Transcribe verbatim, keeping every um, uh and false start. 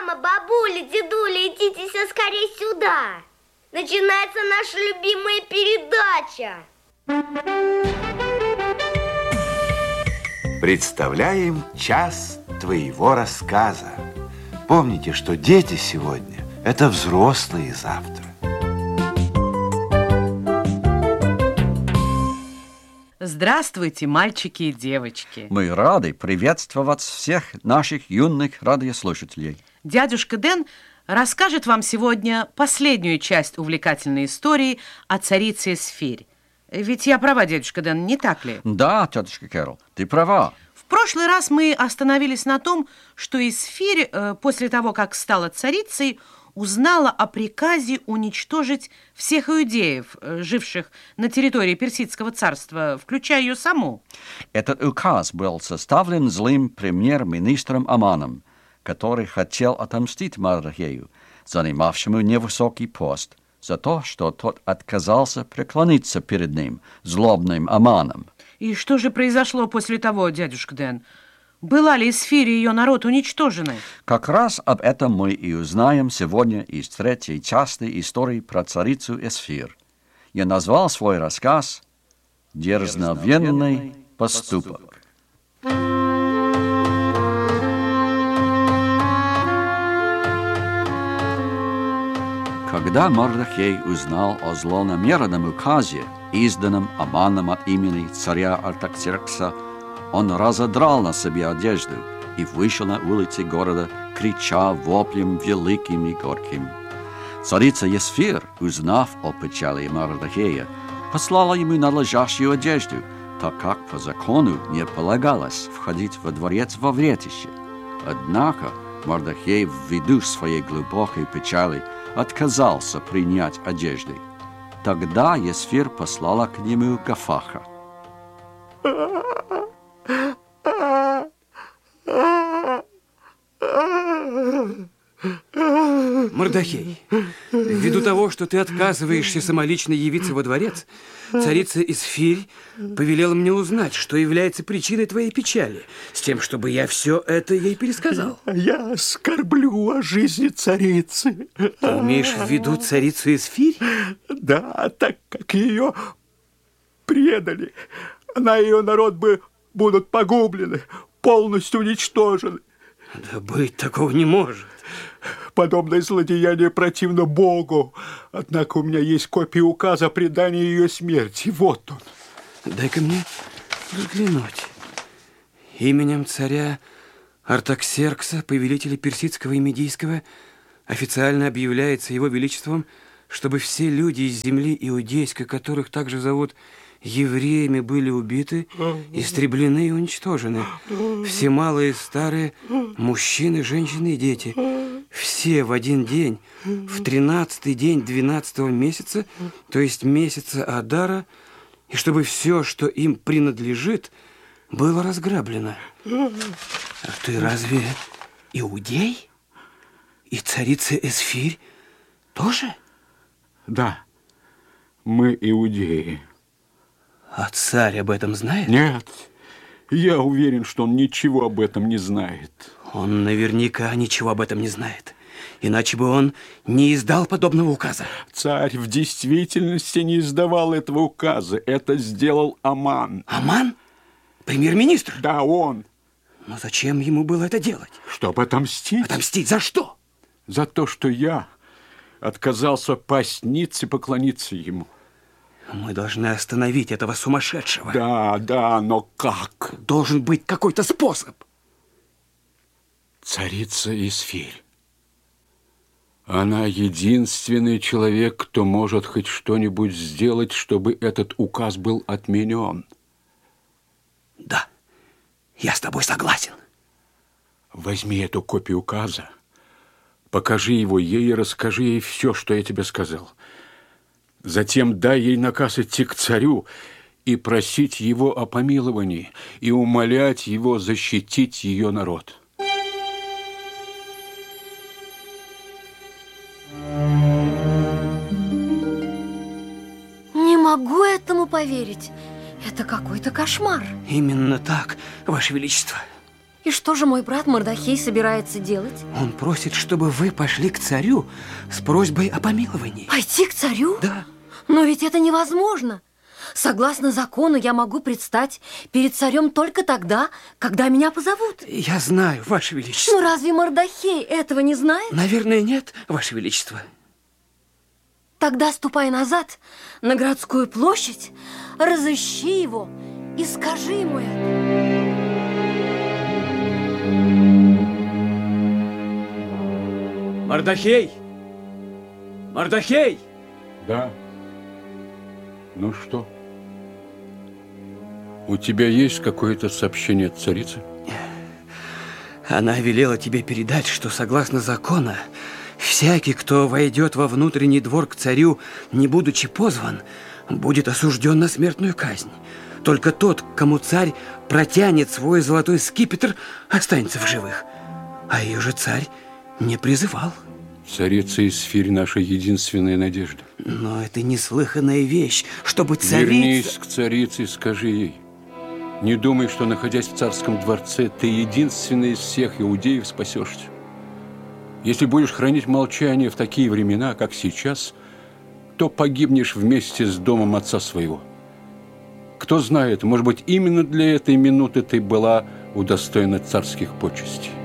Мама, бабуля, дедуля, идите все скорее сюда. Начинается наша любимая передача. Представляем час твоего рассказа. Помните, что дети сегодня – это взрослые завтра. Здравствуйте, мальчики и девочки. Мы рады приветствовать всех наших юных радиослушателей. Дядюшка Дэн расскажет вам сегодня последнюю часть увлекательной истории о царице Эсфирь. Ведь я права, дядюшка Дэн, не так ли? Да, тетушка Кэрол, ты права. В прошлый раз мы остановились на том, что Эсфирь, э, после того, как стала царицей, узнала о приказе уничтожить всех иудеев, живших на территории Персидского царства, включая ее саму. Этот указ был составлен злым премьер-министром Аманом, который хотел отомстить Мардохею, занимавшему невысокий пост, за то, что тот отказался преклониться перед ним, злобным Аманом. И что же произошло после того, дядюшка Дэн? Была ли Эсфирь и ее народ уничтожены? Как раз об этом мы и узнаем сегодня из третьей части истории про царицу Эсфирь. Я назвал свой рассказ «Дерзновенный поступок». Когда Мардохей узнал о злонамеренном указе, изданном Аманом от имени царя Артаксеркса, он разодрал на себе одежду и вышел на улицы города, крича воплем великим и горьким. Царица Эсфирь, узнав о печали Мардохея, послала ему надлежащую одежду, так как по закону не полагалось входить во дворец во вретище. Однако Мардохей, ввиду своей глубокой печали, отказался принять одежды. Тогда Эсфирь послала к нему Гафаха. Мардохей, ввиду того, что ты отказываешься самолично явиться во дворец, царица Эсфирь повелела мне узнать, что является причиной твоей печали, с тем, чтобы я все это ей пересказал. Я скорблю о жизни царицы. Ты имеешь в виду царицу Эсфирь? Да, так как ее предали, она и ее народ бы будут погублены, полностью уничтожены. Да быть такого не может. Подобное злодеяние противно Богу. Однако у меня есть копия указа о предании ее смерти. Вот он. Дай-ка мне взглянуть. Именем царя Артаксеркса, повелителя персидского и медийского, официально объявляется его величеством, чтобы все люди из земли иудейской, которых также зовут евреями, были убиты, истреблены и уничтожены. Все малые и старые, мужчины, женщины и дети. Все в один день, в тринадцатый день двенадцатого месяца, то есть месяца Адара, и чтобы все, что им принадлежит, было разграблено. А ты разве иудей? И царица Эсфирь тоже? Да, мы иудеи. А царь об этом знает? Нет, я уверен, что он ничего об этом не знает. Он наверняка ничего об этом не знает. Иначе бы он не издал подобного указа. Царь в действительности не издавал этого указа. Это сделал Аман. Аман? Премьер-министр? Да, он. Но зачем ему было это делать? Чтобы отомстить. Отомстить за что? За то, что я отказался пасть ниц и поклониться ему. Мы должны остановить этого сумасшедшего. Да, да, но как? Должен быть какой-то способ. Царица Эсфирь. Она единственный человек, кто может хоть что-нибудь сделать, чтобы этот указ был отменен. Да, я с тобой согласен. Возьми эту копию указа, покажи его ей и расскажи ей все, что я тебе сказал. Затем дай ей наказ идти к царю и просить его о помиловании, и умолять его защитить ее народ. Не могу этому поверить. Это какой-то кошмар. Именно так, Ваше Величество. И что же мой брат Мордохей собирается делать? Он просит, чтобы вы пошли к царю с просьбой о помиловании. Пойти к царю? Да. Но ведь это невозможно. Согласно закону, я могу предстать перед царем только тогда, когда меня позовут. Я знаю, Ваше Величество. Ну разве Мордохей этого не знает? Наверное, нет, Ваше Величество. Тогда ступай назад на городскую площадь, разыщи его и скажи ему это. Мордохей! Мордохей! Да. Ну что? У тебя есть какое-то сообщение от царицы? Она велела тебе передать, что согласно закону, всякий, кто войдет во внутренний двор к царю, не будучи позван, будет осужден на смертную казнь. Только тот, кому царь протянет свой золотой скипетр, останется в живых. А ее же царь не призывал. Царица Исфирь – наша единственная надежда. Но это неслыханная вещь, чтобы царица... Вернись к царице и скажи ей. Не думай, что, находясь в царском дворце, ты единственный из всех иудеев спасешься. Если будешь хранить молчание в такие времена, как сейчас, то погибнешь вместе с домом отца своего. Кто знает, может быть, именно для этой минуты ты была удостоена царских почестей.